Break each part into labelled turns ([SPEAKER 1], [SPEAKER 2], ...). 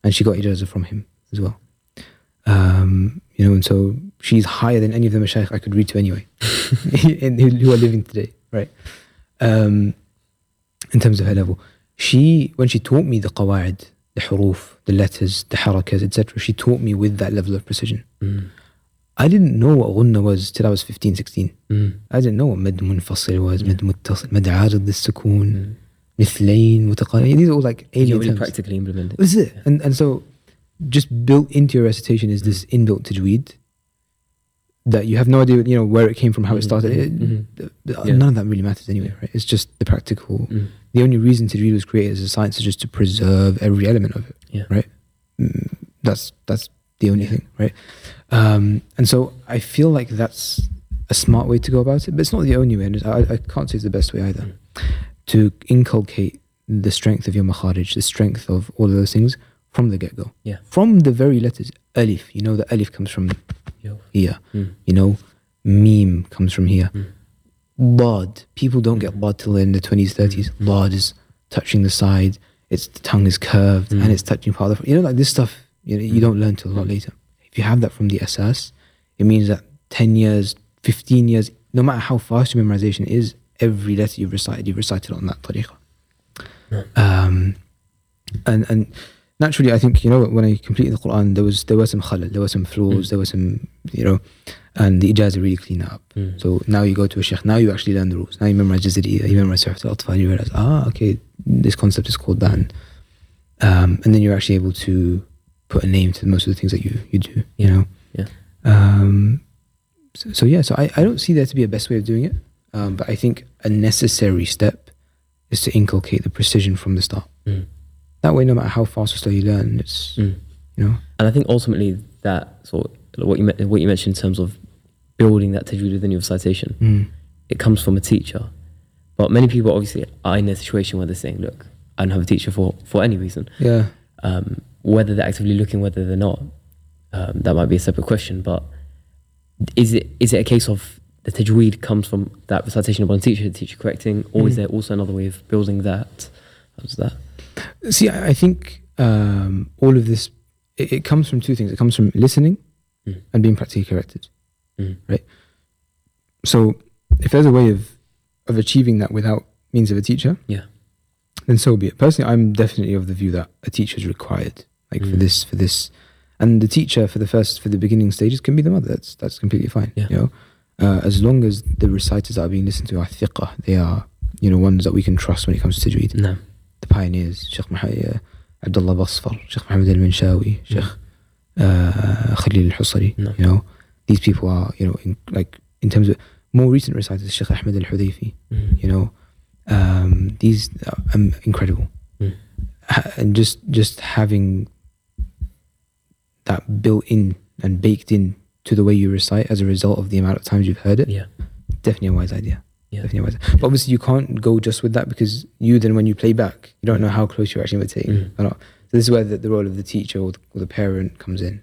[SPEAKER 1] and she got ijazah from him as well. And so she's higher than any of the mashayikh I could read to anyway, who are living today, right? In terms of her level, when she taught me the qawaid, the huruf, the letters, the harakas, etc., she taught me with that level of precision. I didn't know what ghunna was till I was 15, 16. I didn't know what mad munfasil was, mad muttasil, mad arid al-sukun, mithlain, mutaqarib. These are all like alien
[SPEAKER 2] really
[SPEAKER 1] terms.
[SPEAKER 2] Practically implemented.
[SPEAKER 1] This is it. And so just built into your recitation is this inbuilt tajweed that you have no idea, where it came from, how it started. None of that really matters anyway, right? It's just the practical. The only reason tajweed was created as a science is just to preserve every element of it, right? That's the only thing, right? And so I feel like that's a smart way to go about it, but it's not the only way. And I can't say it's the best way either. To inculcate the strength of your makharij, the strength of all of those things from the get-go.
[SPEAKER 2] Yeah.
[SPEAKER 1] From the very letters. Alif, the alif comes from here. Meme comes from here. Dad, people don't get dad till in the 20s, 30s. Dad is touching the side, the tongue is curved, and it's touching part of the, like this stuff, you don't learn till a lot later. If you have that from the asas, it means that 10 years, 15 years, no matter how fast your memorization is, every letter you've recited on that tariqah. And naturally, I think, when I completed the Quran, there were some khalal, there were some flaws, there were some, and the ijazah really cleaned up. So now you go to a shaykh, now you actually learn the rules. Now you memorize Jazariya, you memorize Surat al-Atfal, you realize, okay, this concept is called that. And then you're actually able to put a name to most of the things that you do, So I don't see there to be a best way of doing it. But I think a necessary step is to inculcate the precision from the start. That way, no matter how fast or slow you learn, it's,
[SPEAKER 2] And I think ultimately that sort of what you mentioned in terms of building that tajweed within your recitation, it comes from a teacher. But many people obviously are in a situation where they're saying, look, I don't have a teacher for any reason.
[SPEAKER 1] Yeah.
[SPEAKER 2] Whether they're actively looking, whether they're not, that might be a separate question. But is it a case of the tajweed comes from that recitation of one teacher, the teacher correcting, or is there also another way of building that? How's that?
[SPEAKER 1] See, I think all of this, it comes from two things. It comes from listening and being practically corrected, right? So if there's a way of achieving that without means of a teacher, then so be it. Personally, I'm definitely of the view that a teacher is required, like for this, and the teacher for the beginning stages can be the mother. That's completely fine. As long as the reciters that are being listened to are thiqah, they are ones that we can trust when it comes to tajweed.
[SPEAKER 2] No.
[SPEAKER 1] The pioneers, Sheikh Abdullah Basfar, Sheikh Muhammad al-Minshawi, Sheikh Khalil al-Husari. These people are in terms of more recent reciters, Sheikh Ahmed al-Hudayfi. These are incredible. And just having that built in and baked in to the way you recite as a result of the amount of times you've heard it, definitely a wise idea. Definitely a wise idea. But obviously you can't go just with that, because then when you play back, you don't know how close you're actually imitating or not. So this is where the role of the teacher or the parent comes in,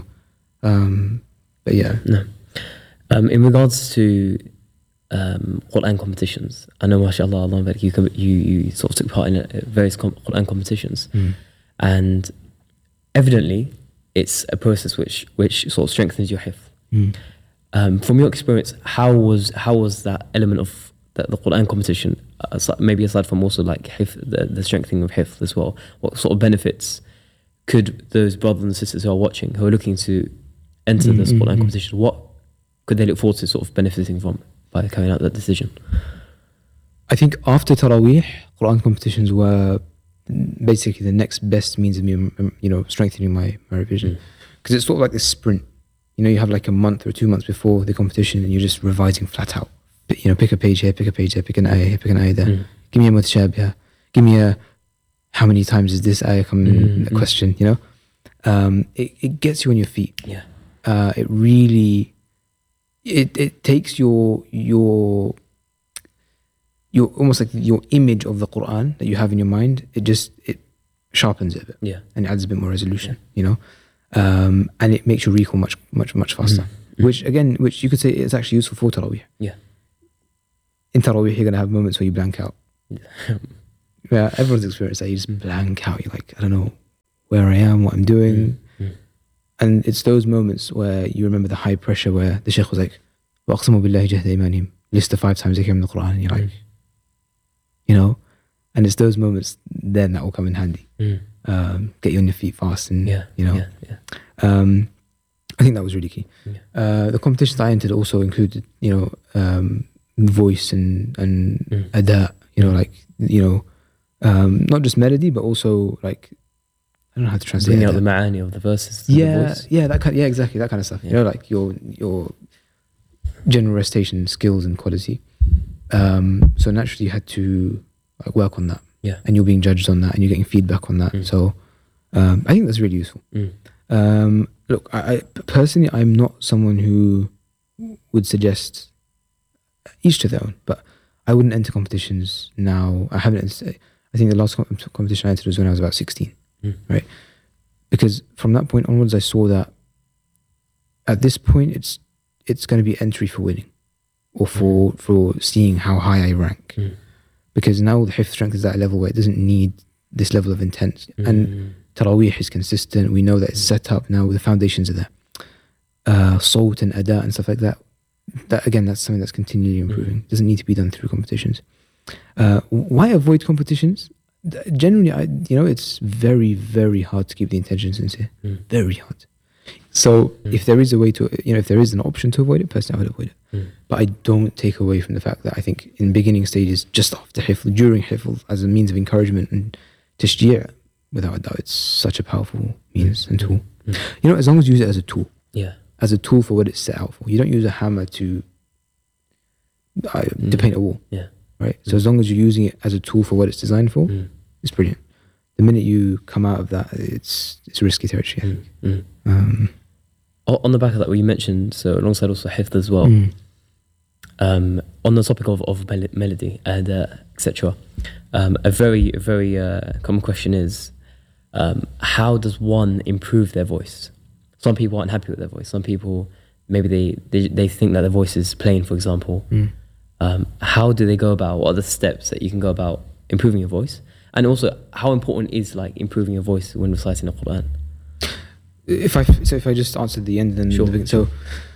[SPEAKER 1] But yeah.
[SPEAKER 2] No. In regards to Quran competitions, I know, mashallah, Allah barak, you sort of took part in various Quran competitions, and evidently it's a process which sort of strengthens your hifz. From your experience, how was that element of the Quran competition, maybe aside from also like hifz, the strengthening of hifz as well, what sort of benefits could those brothers and sisters who are watching, who are looking to enter this Quran competition, what could they look forward to sort of benefiting from by carrying out that decision?
[SPEAKER 1] I think after Taraweeh, Quran competitions were basically the next best means of me, strengthening my revision, because it's sort of like this sprint. You have like a month or 2 months before the competition, and you're just revising flat out. Pick a page here, pick a page there, pick an ayah here, pick an ayah there. Give me a mutashabih, give me a how many times is this ayah come in a question. It gets you on your feet. It really it takes your almost like your image of the Quran that you have in your mind. It sharpens it a bit, and it adds a bit more resolution. And it makes your recall much faster. Which you could say is actually useful for Taraweeh. In Taraweeh, you're gonna have moments where you blank out. Everyone's experienced that. You just blank out. You're like, I don't know where I am, what I'm doing. And it's those moments where you remember the high pressure where the Shaykh was like, وَأَقْسَمُوا بِاللَّهِ جَهْدَ أَيْمَانِهِمْ, list the 5 times they came in the Quran, and you're like, you know, and it's those moments then that will come in handy. Get you on your feet fast, and you know, I think that was really key. The competitions I entered also included, you know, voice and ada, you know, like, you know, not just melody, but also like, I don't know how to translate.
[SPEAKER 2] Bringing out the ma'ani of the verses.
[SPEAKER 1] Yeah,
[SPEAKER 2] the voice.
[SPEAKER 1] that kind, exactly, that kind of stuff. You know, like your general recitation skills and quality. So naturally, you had to like work on that.
[SPEAKER 2] Yeah,
[SPEAKER 1] and you're being judged on that, and you're getting feedback on that. So I think that's really useful. Look, I personally, I'm not someone who would suggest each to their own, but I wouldn't enter competitions now. I haven't. I think the last competition I entered was when I was about 16, right? Because from that point onwards, I saw that at this point, it's going to be entry for winning, or for seeing how high I rank. Because now the hifz strength is at a level where it doesn't need this level of intent, and Taraweeh is consistent. We know that it's set up now. The foundations are there. Sawt and ada and stuff like that. That again, that's something that's continually improving. Doesn't need to be done through competitions. Why avoid competitions? Generally, you know, it's very, very hard to keep the intention sincere. Very hard. So if there is a way to, you know, if there is an option to avoid it, personally, I would avoid it. But I don't take away from the fact that I think in beginning stages, just after hifl, during hifl, as a means of encouragement and tashjir, without a doubt, it's such a powerful means and tool. You know, as long as you use it as a tool. Yeah. As a tool for what it's set out for. You don't use a hammer to paint a wall. Yeah. Right? So as long as you're using it as a tool for what it's designed for, it's brilliant. The minute you come out of that, it's risky territory, I think.
[SPEAKER 2] On the back of that, what you mentioned, so alongside also hifd as well, on the topic of melody and etc., a very common question is, how does one improve their voice? Some people aren't happy with their voice. Some people, maybe they think that their voice is plain, for example. How do they go about, what are the steps that you can go about improving your voice? And also, how important is like improving your voice when reciting the Quran?
[SPEAKER 1] If I just answered the end, then
[SPEAKER 2] sure.
[SPEAKER 1] So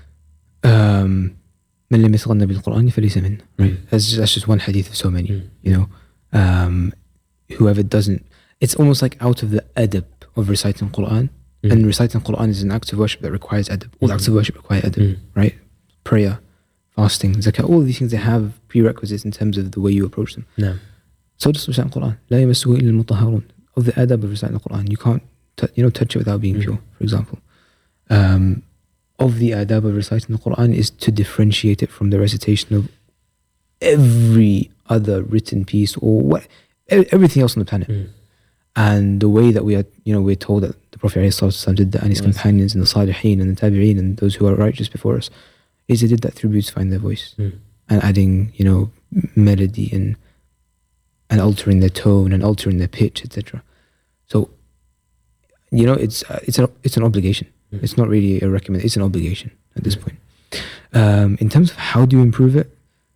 [SPEAKER 1] من لم يتغنى بالقرآن فليس منه, right? That's just one hadith of so many, you know. Whoever doesn't, it's almost like out of the adab of reciting Quran. And reciting Quran is an act of worship that requires adab. All acts of worship require adab, right? Prayer, fasting, zakah, all of these things, they have prerequisites in terms of the way you approach them. No. So just reciting Quran. لا يمسه إلا المطهرون. Of the adab of reciting the Quran, you can't touch it without being pure, for example. Of the adab of reciting the Quran is to differentiate it from the recitation of every other written piece or everything else on the planet. And the way that we are, we're told that the Prophet ﷺ did that, and his companions and the Salihin and the Tabi'een and those who are righteous before us, is they did that through beautifying their voice and adding, melody and altering their tone and altering their pitch, etc. So, it's an obligation. It's not really a recommend. It's an obligation at this point. In terms of how do you improve it,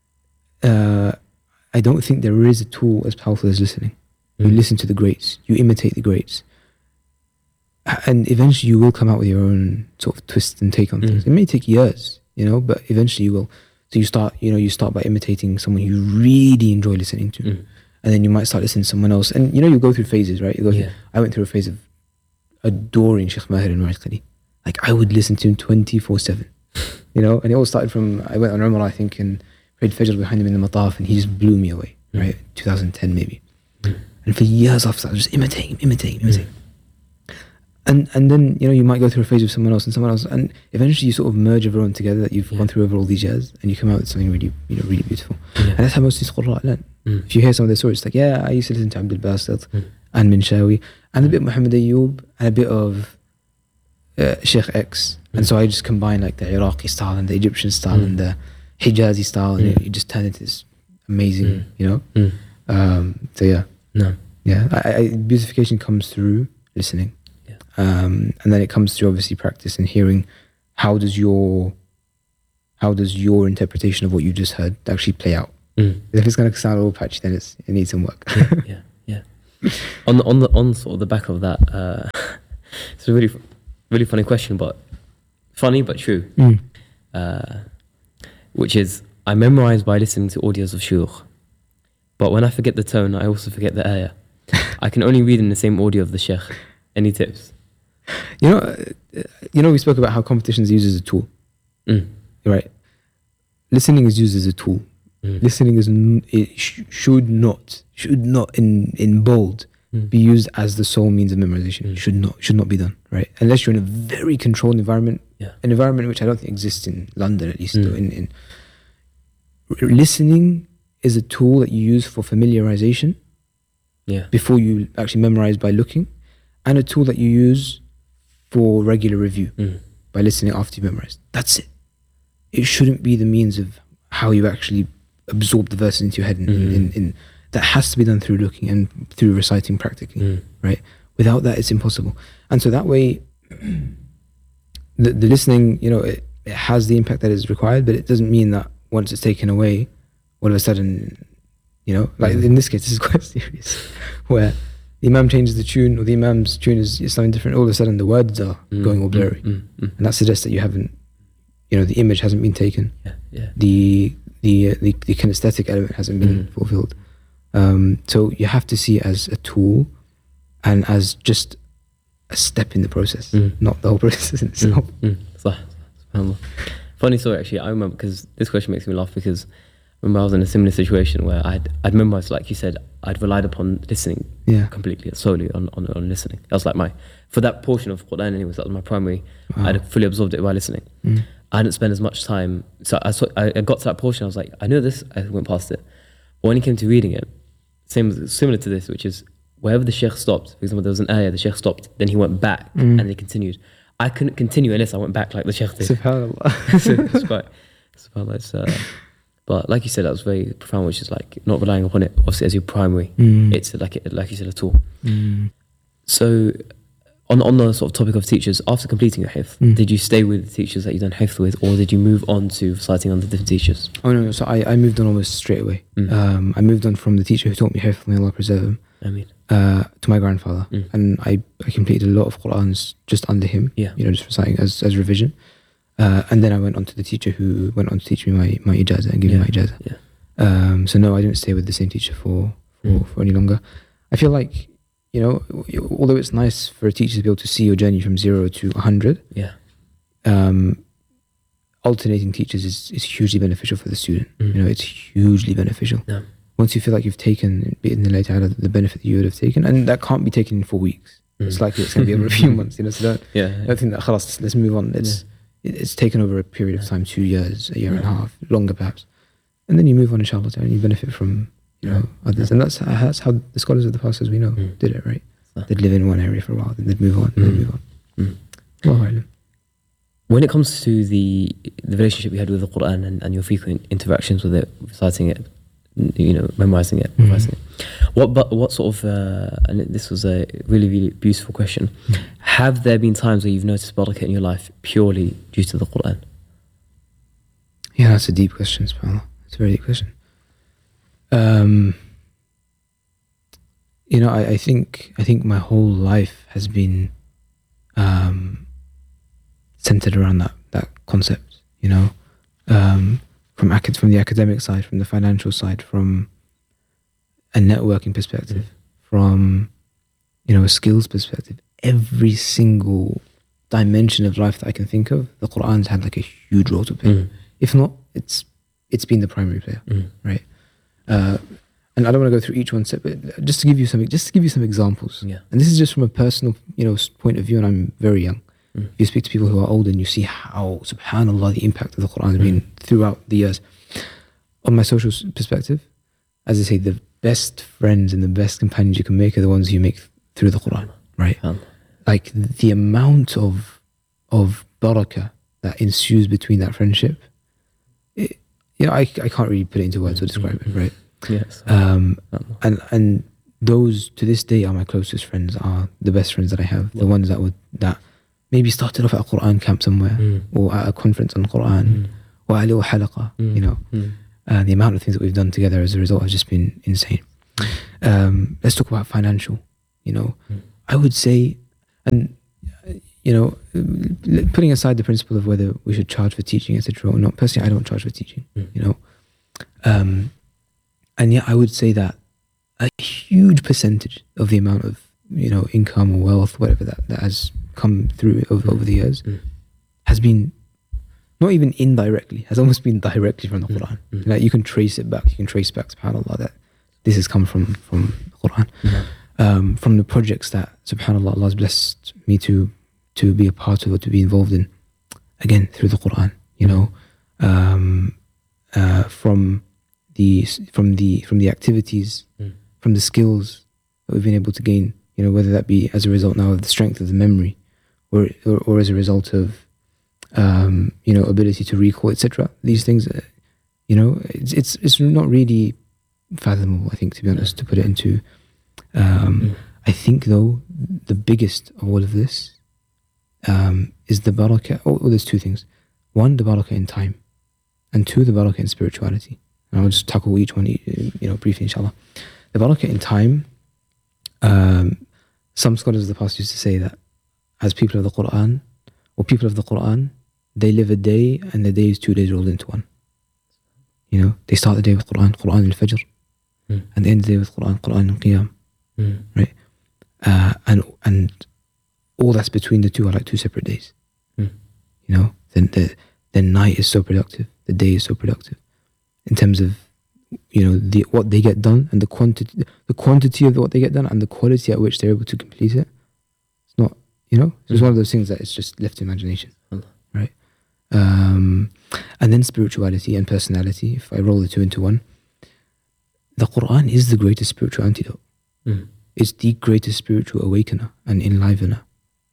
[SPEAKER 1] I don't think there is a tool as powerful as listening. You listen to the greats. You imitate the greats. And eventually you will come out with your own sort of twist and take on things. It may take years, but eventually you will. So you start by imitating someone you really enjoy listening to. And then you might start listening to someone else. And you go through phases, right? I went through a phase of adoring Sheikh Mahir al-Marqali. Like I would listen to him 24/7, and it all started from, I went on Umrah, I think, and prayed Fajr behind him in the Mataf, and he just blew me away, right? 2010 maybe. And for years after that, I was just imitating him. And then, you might go through a phase with someone else, and eventually you sort of merge everyone together that you've gone through over all these years, and you come out with something really, really beautiful. And that's how most of these Qurra learn. If you hear some of their stories, it's like, I used to listen to Abdul Basit and Minshawi, and a bit of Muhammad Ayyub, and a bit of Sheikh X. And so I just combine like the Iraqi style and the Egyptian style and the Hijazi style, and you just turn it into this amazing, so yeah. No. Yeah, beautification comes through listening. And then it comes through obviously practice and hearing how does your interpretation of what you just heard actually play out. If it's going to sound all patchy, then it needs some work.
[SPEAKER 2] on sort of the back of that, it's a really funny question, but funny but true. Which is, I memorize by listening to audios of shuyukh, but when I forget the tone, I also forget the ayah. I can only read in the same audio of the sheikh. Any tips?
[SPEAKER 1] You know, we spoke about how competition is used as a tool, right? Listening is used as a tool. Listening should not in bold be used as the sole means of memorization. Should not be done, right? Unless you're in a very controlled environment, an environment which I don't think exists in London, at least. In listening is a tool that you use for familiarization before you actually memorize by looking, and a tool that you use for regular review by listening after you memorize. That's it. It shouldn't be the means of how you actually absorb the verses into your head. That has to be done through looking and through reciting practically, right? Without that, it's impossible. And so that way, the listening, it has the impact that is required, but it doesn't mean that once it's taken away, all of a sudden, like in this case, this is quite serious, where the Imam changes the tune, or the Imam's tune is something different, all of a sudden the words are going all blurry. And that suggests that you haven't, the image hasn't been taken. The kinesthetic element hasn't been fulfilled. So you have to see it as a tool and as just a step in the process, not the whole process in itself.
[SPEAKER 2] SubhanAllah. Funny story, actually. I remember, because this question makes me laugh, because I remember I was in a similar situation where I'd memorized, like you said, I'd relied upon listening completely, solely on listening. That was like for that portion of Quran anyways, that was my primary. I'd fully absorbed it by listening. I didn't spend as much time. So I got to that portion, I was like, I know this, I went past it. But when it came to reading it, similar to this, which is wherever the sheikh stopped, for example, there was an ayah, the sheikh stopped, then he went back and they continued. I couldn't continue unless I went back like the sheikh did.
[SPEAKER 1] SubhanAllah.
[SPEAKER 2] So it's quite, SubhanAllah, but like you said, that was very profound, which is like not relying upon it, obviously, as your primary. It's like you said, a tool. So on the sort of topic of teachers, after completing your hifz, did you stay with the teachers that you done hifz with, or did you move on to reciting under different teachers?
[SPEAKER 1] Oh no, so I moved on almost straight away. I moved on from the teacher who taught me hifz, may Allah preserve him, to my grandfather, and I completed a lot of Qur'ans just under him, just reciting as revision. And then I went on to the teacher who went on to teach me my ijazah and give me my ijazah. So no, I didn't stay with the same teacher for any longer. I feel like, although it's nice for a teacher to be able to see your journey from 0 to 100, alternating teachers is hugely beneficial for the student. It's hugely beneficial. Once you feel like you've taken the benefit that you would have taken, and that can't be taken in 4 weeks. It's likely it's going to be over a few months. So don't think that khalas, let's move on. It's taken over a period of time, 2 years, a year and a half, longer perhaps, and then you move on, inshallah, and you benefit from others. And that's how the scholars of the past, as we know, did it, right? They'd live in one area for a while, then they'd move on, Allahu A'lam.
[SPEAKER 2] When it comes to the relationship you had with the Quran and your frequent interactions with it, reciting it, memorizing it, revising it, what sort of and this was a really, really beautiful question, have there been times where you've noticed barakah in your life purely due to the Quran?
[SPEAKER 1] Yeah, that's a deep question, subhanAllah. It's a very deep question. I think my whole life has been centered around that concept, from the academic side, from the financial side, from a networking perspective, from a skills perspective. Every single dimension of life that I can think of, the Quran's had like a huge role to play. If not, it's been the primary player, right? And I don't want to go through each one separate, just to give you some examples. And this is just from a personal, point of view, and I'm very young. You speak to people who are older and you see how, subhanAllah, the impact of the Quran has been throughout the years. On my social perspective, as I say, the best friends and the best companions you can make are the ones you make through the Quran, right? Like the amount of barakah that ensues between that friendship, I can't really put it into words or describe it, right?
[SPEAKER 2] Yes.
[SPEAKER 1] And those to this day are my closest friends, are the best friends that I have, the ones that maybe started off at a Quran camp somewhere, or at a conference on Quran, or at a little halaqah, the amount of things that we've done together as a result has just been insane. Let's talk about financial. I would say, and putting aside the principle of whether we should charge for teaching, etc., or not. Personally, I don't charge for teaching. And yet I would say that a huge percentage of the amount of income or wealth, whatever that has come through over the years, has been not even indirectly, has almost been directly from the Quran. Like you can trace it back. You can trace back, subhanAllah, that this has come from the Quran, from the projects that subhanAllah Allah has blessed me to be a part of or to be involved in. Again, through the Quran, from the activities, from the skills that we've been able to gain, whether that be as a result now of the strength of the memory, or as a result of ability to recall, etc. These things, it's not really fathomable, I think, to be honest, to put it into. I think though the biggest of all of this is the barakah. Oh, there's two things. One, the barakah in time, and two, the barakah in spirituality. And I'll just tackle each one, briefly, inshallah. The barakah in time. Some scholars of the past used to say that as people of the Quran, they live a day, and the day is 2 days rolled into one. They start the day with Quran al-Fajr, and they end the day with Quran al-Qiyam, right? And all that's between the two are like 2 separate days. Then night is so productive, the day is so productive, in terms of what they get done, and the quantity of what they get done, and the quality at which they're able to complete it. It's not, it's one of those things that it's just left to imagination, right? And then spirituality and personality, if I roll the two into one, the Quran is the greatest spiritual antidote. It's the greatest spiritual awakener and enlivener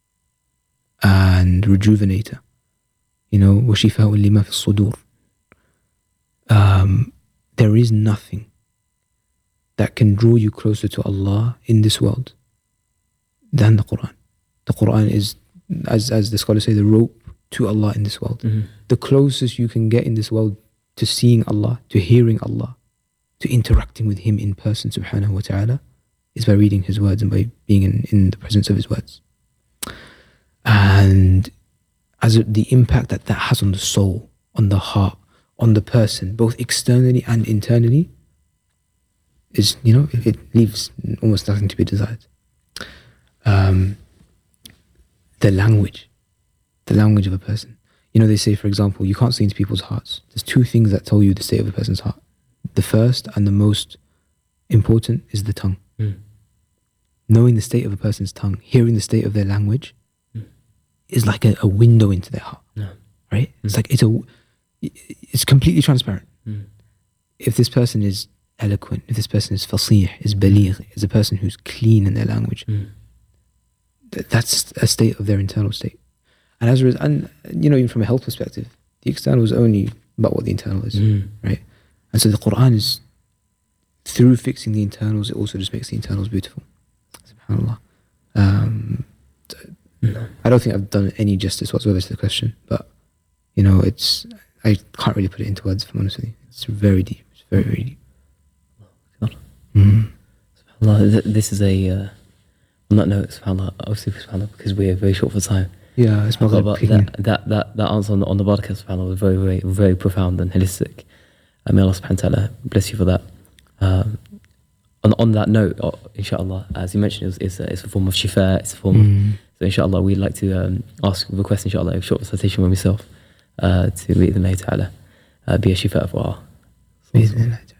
[SPEAKER 1] and rejuvenator. وَشِفَاءٌ لِمَا فِي الصُّدُورِ. There is nothing that can draw you closer to Allah in this world than the Quran. The Quran is, as the scholars say, the rope to Allah in this world. The closest you can get in this world to seeing Allah, to hearing Allah, to interacting with Him in person, subhanahu wa ta'ala, is by reading His words and by being in the presence of His words. And as the impact that has on the soul, on the heart, on the person, both externally and internally, is, it leaves almost nothing to be desired. The language of a person. They say, for example, you can't see into people's hearts. There's 2 things that tell you the state of a person's heart. The first and the most important is the tongue. Knowing the state of a person's tongue, hearing the state of their language, is like a window into their heart, right? It's like it's completely transparent. If this person is eloquent, if this person is fasih, is baligh, is a person who's clean in their language, that's a state of their internal state. And as a result, and even from a health perspective, the external is only about what the internal is, right? And so the Quran is, through fixing the internals, it also just makes the internals beautiful. SubhanAllah. I don't think I've done any justice whatsoever to the question, but I can't really put it into words, if I'm honest with you. It's very deep. It's very, very deep.
[SPEAKER 2] SubhanAllah, this is on that note, SubhanAllah, obviously, SubhanAllah, because we're very short for time.
[SPEAKER 1] Yeah, it's not
[SPEAKER 2] but that answer on the barakah, SubhanAllah, was very, very, very profound and holistic. May Allah subhanahu wa ta'ala bless you for that. On that note, inshallah, as you mentioned, it's a form of shifa, it's a form of, so inshallah, we'd like to request, inshallah, a short recitation with myself to, bi-idhnillahi ta'ala, be a shifa for our.